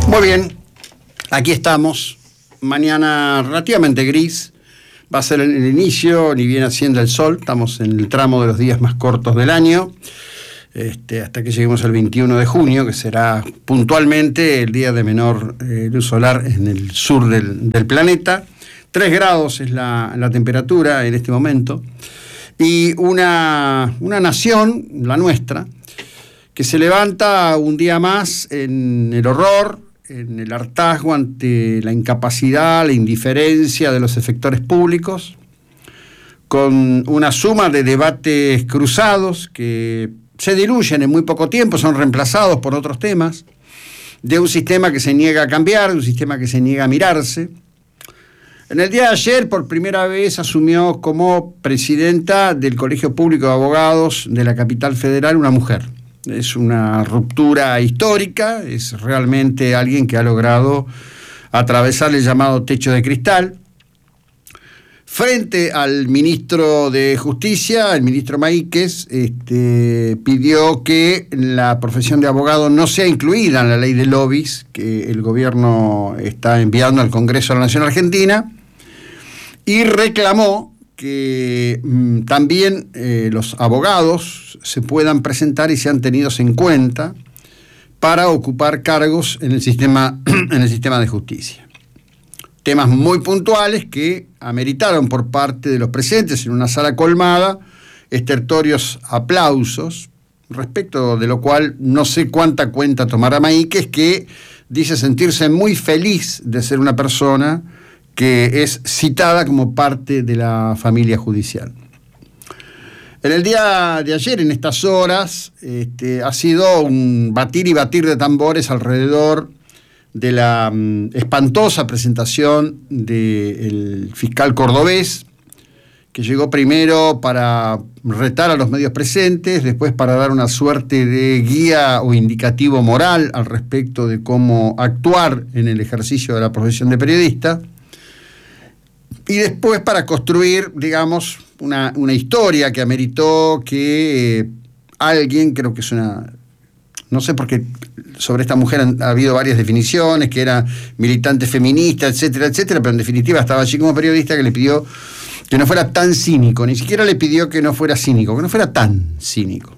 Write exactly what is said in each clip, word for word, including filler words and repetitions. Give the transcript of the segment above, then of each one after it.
Muy bien, aquí estamos. Mañana relativamente gris. Va a ser el, el inicio, ni bien haciendo el sol. Estamos en el tramo de los días más cortos del año. Este, hasta que lleguemos al veintiuno de junio, que será puntualmente el día de menor eh, luz solar en el sur del, del planeta. tres grados es la, la temperatura en este momento. Y una, una nación, la nuestra, que se levanta un día más en el horror, en el hartazgo ante la incapacidad, la indiferencia de los efectores públicos, con una suma de debates cruzados que se diluyen en muy poco tiempo, son reemplazados por otros temas, de un sistema que se niega a cambiar, de un sistema que se niega a mirarse. En el día de ayer, por primera vez, asumió como presidenta del Colegio Público de Abogados de la capital federal una mujer. Es una ruptura histórica, es realmente alguien que ha logrado atravesar el llamado techo de cristal. Frente al ministro de Justicia, el ministro Maíquez, este, pidió que la profesión de abogado no sea incluida en la ley de lobbies que el gobierno está enviando al Congreso de la Nación Argentina, y reclamó que mmm, también eh, los abogados se puedan presentar y sean tenidos en cuenta para ocupar cargos en el sistema, en el sistema de justicia. Temas muy puntuales que ameritaron por parte de los presentes en una sala colmada estertóreos aplausos, respecto de lo cual no sé cuánta cuenta tomará Maíquez, que dice sentirse muy feliz de ser una persona que es citada como parte de la familia judicial. En el día de ayer, en estas horas, este, ha sido un batir y batir de tambores alrededor de la um, espantosa presentación del fiscal cordobés, que llegó primero para retar a los medios presentes, después para dar una suerte de guía o indicativo moral al respecto de cómo actuar en el ejercicio de la profesión de periodista, y después para construir, digamos, una, una historia que ameritó que eh, alguien, creo que es una... No sé por qué sobre esta mujer han, ha habido varias definiciones, que era militante feminista, etcétera, etcétera, pero en definitiva estaba allí como periodista, que le pidió que no fuera tan cínico, ni siquiera le pidió que no fuera cínico, que no fuera tan cínico.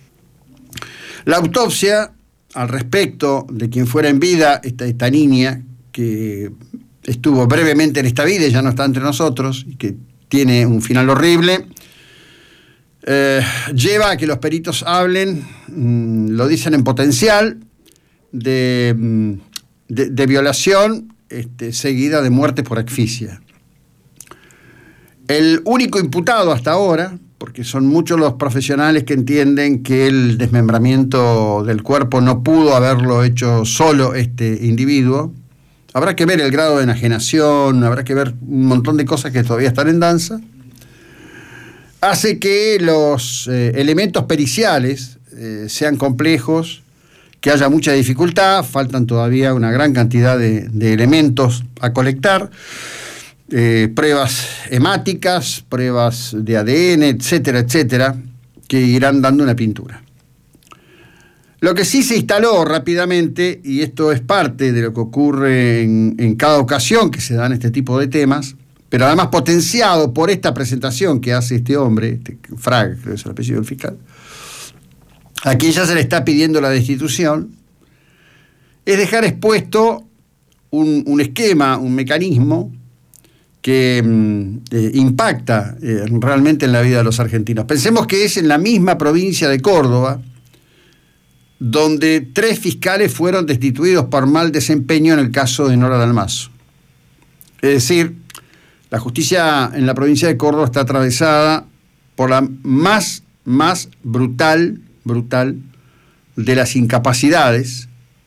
La autopsia al respecto de quien fuera en vida, esta, esta niña que estuvo brevemente en esta vida y ya no está entre nosotros, y que tiene un final horrible, Eh, lleva a que los peritos hablen, mmm, lo dicen en potencial, de, de, de violación este, seguida de muerte por asfixia. El único imputado hasta ahora, porque son muchos los profesionales que entienden que el desmembramiento del cuerpo no pudo haberlo hecho solo este individuo. Habrá que ver el grado de enajenación, habrá que ver un montón de cosas que todavía están en danza. Hace que los eh, elementos periciales eh, sean complejos, que haya mucha dificultad, faltan todavía una gran cantidad de, de elementos a colectar, eh, pruebas hemáticas, pruebas de A D N, etcétera, etcétera, que irán dando una pintura. Lo que sí se instaló rápidamente, y esto es parte de lo que ocurre en, en cada ocasión que se dan este tipo de temas, pero además potenciado por esta presentación que hace este hombre, este Fraga, creo que es el apellido del fiscal, a quien ya se le está pidiendo la destitución, es dejar expuesto un, un esquema, un mecanismo que eh, impacta eh, realmente en la vida de los argentinos. Pensemos que es en la misma provincia de Córdoba donde tres fiscales fueron destituidos por mal desempeño en el caso de Nora Dalmazo. Es decir, la justicia en la provincia de Córdoba está atravesada por la más, más brutal, brutal de las incapacidades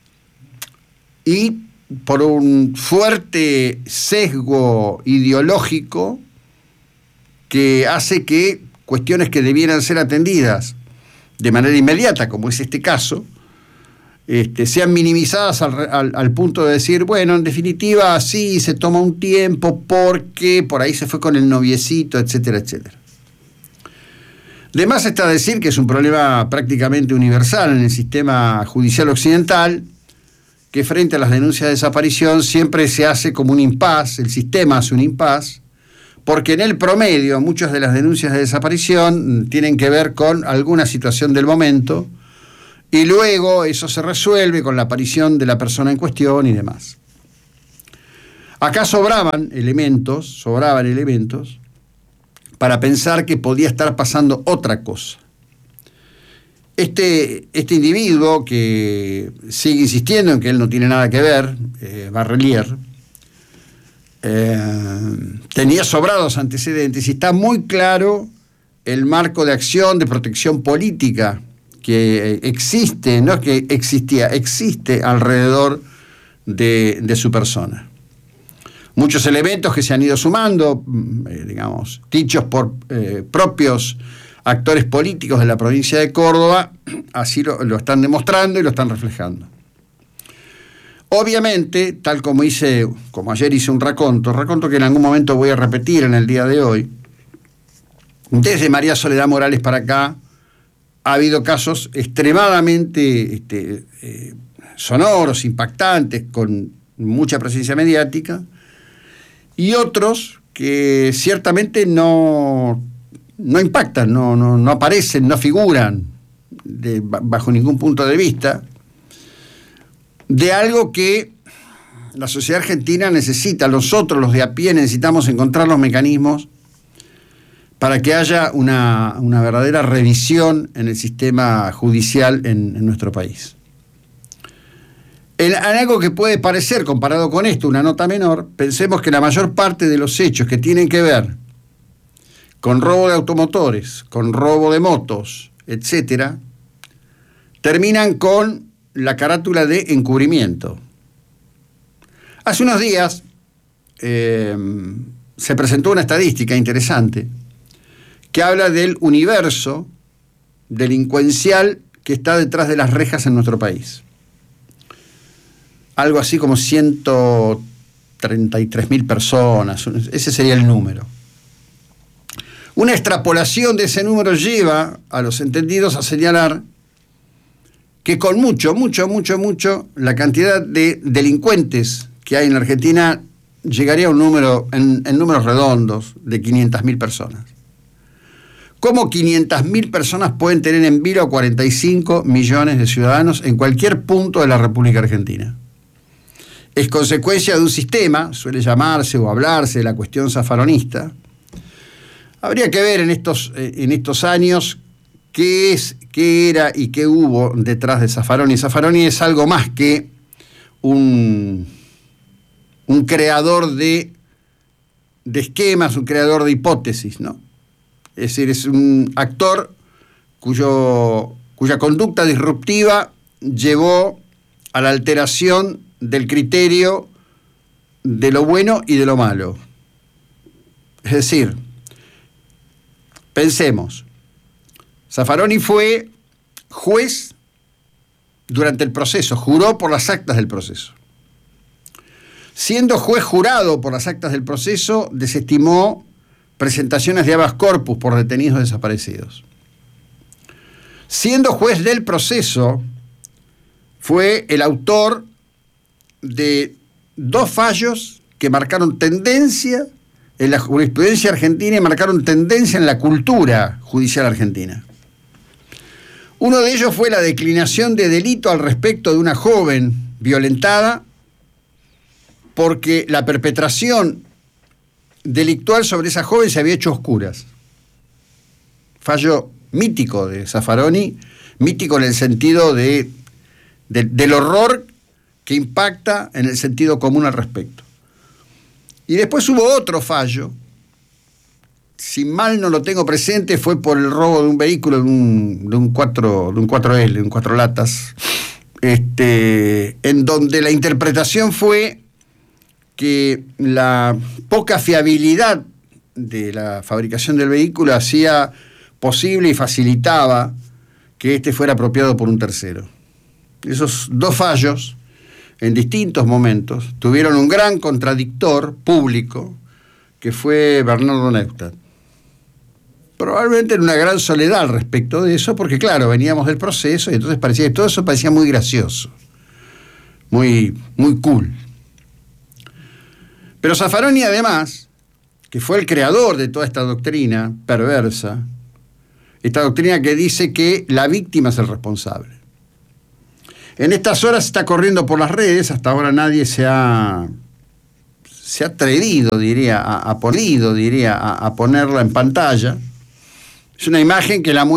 y por un fuerte sesgo ideológico que hace que cuestiones que debieran ser atendidas de manera inmediata, como es este caso, Este, sean minimizadas al, al, al punto de decir, bueno, en definitiva, sí, se toma un tiempo porque por ahí se fue con el noviecito, etcétera, etcétera. De más está decir que es un problema prácticamente universal en el sistema judicial occidental, que frente a las denuncias de desaparición siempre se hace como un impas, el sistema hace un impas, porque en el promedio muchas de las denuncias de desaparición tienen que ver con alguna situación del momento y luego eso se resuelve con la aparición de la persona en cuestión y demás. Acá sobraban elementos, sobraban elementos para pensar que podía estar pasando otra cosa. Este, este individuo que sigue insistiendo en que él no tiene nada que ver, eh, Barrelier, eh, tenía sobrados antecedentes y está muy claro el marco de acción de protección política que existe, no es que existía, existe alrededor de, de su persona. Muchos elementos que se han ido sumando, eh, digamos, dichos por eh, propios actores políticos de la provincia de Córdoba, así lo, lo están demostrando y lo están reflejando. Obviamente, tal como hice, como ayer hice un raconto, raconto que en algún momento voy a repetir en el día de hoy, desde María Soledad Morales para acá, ha habido casos extremadamente este, eh, sonoros, impactantes, con mucha presencia mediática, y otros que ciertamente no... no impactan, no, no, no aparecen, no figuran de, bajo ningún punto de vista de algo que la sociedad argentina necesita. Nosotros, los de a pie, necesitamos encontrar los mecanismos para que haya una, una verdadera revisión en el sistema judicial en, en nuestro país. En, en algo que puede parecer, comparado con esto, una nota menor, pensemos que la mayor parte de los hechos que tienen que ver con robo de automotores, con robo de motos, etcétera, terminan con la carátula de encubrimiento. Hace unos días eh, se presentó una estadística interesante que habla del universo delincuencial que está detrás de las rejas en nuestro país. Algo así como ciento treinta y tres mil personas, ese sería el número. Una extrapolación de ese número lleva a los entendidos a señalar que con mucho, mucho, mucho, mucho, la cantidad de delincuentes que hay en la Argentina llegaría a un número, en, en números redondos, de quinientas mil personas. ¿Cómo quinientas mil personas pueden tener en vilo a cuarenta y cinco millones de ciudadanos en cualquier punto de la República Argentina? Es consecuencia de un sistema, suele llamarse o hablarse de la cuestión zafaronista. Habría que ver en estos, en estos años qué es, qué era y qué hubo detrás de Zaffaroni. Zaffaroni es algo más que un, un creador de, de esquemas, un creador de hipótesis, ¿no? Es decir, es un actor cuyo, cuya conducta disruptiva llevó a la alteración del criterio de lo bueno y de lo malo. Es decir, pensemos, Zaffaroni fue juez durante el proceso, juró por las actas del proceso. Siendo juez jurado por las actas del proceso, desestimó presentaciones de habeas corpus por detenidos desaparecidos. Siendo juez del proceso, fue el autor de dos fallos que marcaron tendencia en la jurisprudencia argentina y marcaron tendencia en la cultura judicial argentina. Uno de ellos fue la declinación de delito al respecto de una joven violentada porque la perpetración delictual sobre esa joven se había hecho a oscuras. Fallo mítico de Zaffaroni, mítico en el sentido de, de, del horror que impacta en el sentido común al respecto. Y después hubo otro fallo, si mal no lo tengo presente, fue por el robo de un vehículo, de un, de un, cuatro, de un cuatro L, un cuatro latas, este, en donde la interpretación fue que la poca fiabilidad de la fabricación del vehículo hacía posible y facilitaba que éste fuera apropiado por un tercero. Esos dos fallos, en distintos momentos, tuvieron un gran contradictor público, que fue Bernardo Neustadt. Probablemente en una gran soledad al respecto de eso, porque claro, veníamos del proceso y entonces parecía que todo eso parecía muy gracioso. muy, muy cool. Pero Zaffaroni, además, que fue el creador de toda esta doctrina perversa, esta doctrina que dice que la víctima es el responsable. En estas horas está corriendo por las redes, hasta ahora nadie se ha, se ha atrevido, diría, a, a podido, diría, a, a ponerla en pantalla. Es una imagen que la muestra